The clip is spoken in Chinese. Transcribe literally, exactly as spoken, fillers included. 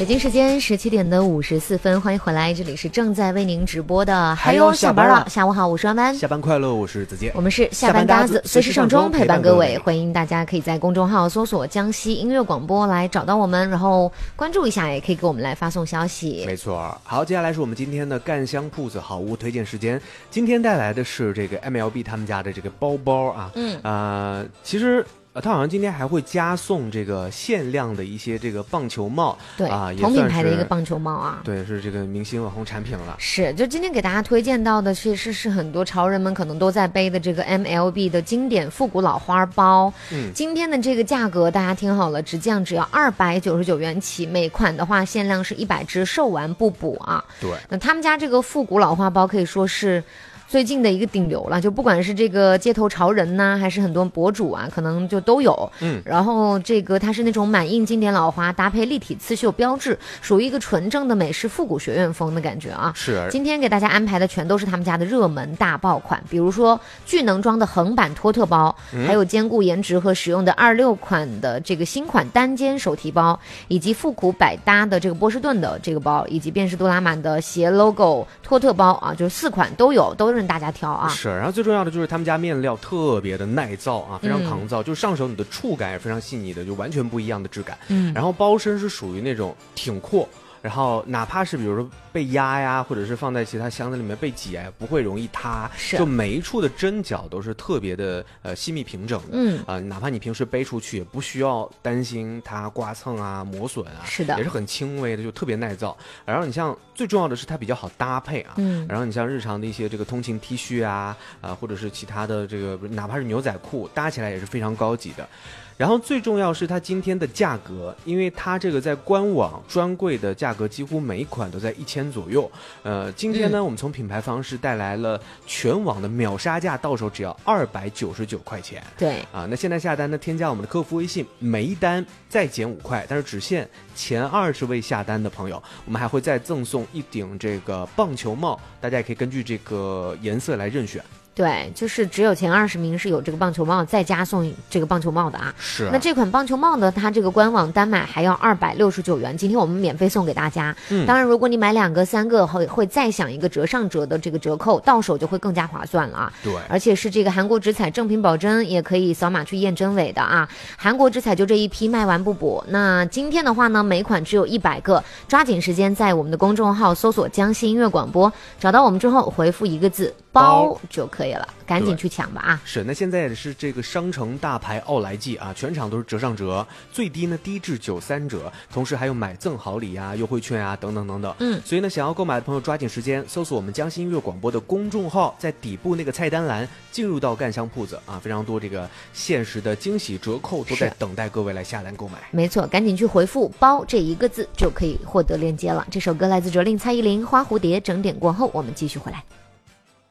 北京时间十七点的五十四分，欢迎回来，这里是正在为您直播的还有下班了，下午好，我是安安， 下班快乐，我是子健， 我们是下班搭子，随时上钟陪伴各位，欢迎大家可以在公众号搜索江西音乐广播来找到我们，然后关注一下，也可以给我们来发送消息。 没错，好，接下来是我们今天的干香铺子好物推荐时间，今天带来的是这个 M L B 他们家的这个包包啊，嗯，呃，其实。呃，他好像今天还会加送这个限量的一些这个棒球帽， 对啊，也同品牌的一个棒球帽啊， 对，是这个明星网红产品了。 是，就今天给大家推荐到的，其实是很多潮人们可能都在背的这个 M L B 的经典复古老花包。嗯，今天的这个价格大家听好了，直降只要二百九十九元起，每款的话限量是一百只，售完不补啊。 对， 那他们家这个复古老花包可以说是最近的一个顶流了，就不管是这个街头潮人呐、啊，还是很多博主啊，可能就都有。嗯，然后这个它是那种满印经典老花，搭配立体刺绣标志，属于一个纯正的美式复古学院风的感觉啊。 是。 今天给大家安排的全都是他们家的热门大爆款，比如说巨能装的横版托特包，嗯、还有兼顾颜值和实用的二六款的这个新款单肩手提包，以及复古百搭的这个波士顿的这个包，以及便士杜拉满的斜 logo 托特包啊，就是四款都有，都是大家挑啊。 是，然后最重要的就是他们家面料特别的耐造啊，非常抗造，嗯、就上手你的触感也非常细腻的，就完全不一样的质感。嗯，然后包身是属于那种挺阔。然后哪怕是比如说被压呀，或者是放在其他箱子里面被挤啊，不会容易塌，就每一处的针脚都是特别的呃细密平整的。嗯啊、呃，哪怕你平时背出去也不需要担心它刮蹭啊、磨损啊， 是的， 也是很轻微的，就特别耐造。然后你像最重要的是它比较好搭配啊，嗯，然后你像日常的一些这个通勤 T 恤啊啊、呃，或者是其他的这个哪怕是牛仔裤，搭起来也是非常高级的。然后最重要是它今天的价格，因为它这个在官网专柜的价格几乎每一款都在一千左右。呃，今天呢，嗯、我们从品牌方式带来了全网的秒杀价，到手只要二百九十九块钱。 对啊，那现在下单呢，添加我们的客服微信，每一单再减五块，但是只限前二十位下单的朋友，我们还会再赠送一顶这个棒球帽，大家也可以根据这个颜色来任选。 对，就是只有前二十名是有这个棒球帽，再加送这个棒球帽的啊。 是啊。 那这款棒球帽呢，它这个官网单买还要二百六十九元，今天我们免费送给大家。嗯。当然，如果你买两个、三个，会会再享一个折上折的这个折扣，到手就会更加划算了啊。 对。 而且是这个韩国直采正品保真，也可以扫码去验真伪的啊。韩国直采就这一批卖完不补。那今天的话呢，每款只有一百个，抓紧时间在我们的公众号搜索江西音乐广播，找到我们之后回复一个字包就可以了，赶紧去抢吧啊！ 是，那现在也是这个商城大牌奥莱季啊，全场都是折上折，最低呢低至九三折，同时还有买赠好礼啊、优惠券啊等等等等。嗯，所以呢，想要购买的朋友抓紧时间搜索我们江西音乐广播的公众号，在底部那个菜单栏进入到干香铺子啊，非常多这个限时的惊喜折扣都在等待各位来下单购买。 没错，赶紧去回复包这一个字就可以获得链接了。这首歌来自哲令蔡依林《花蝴蝶》，整点过后我们继续回来。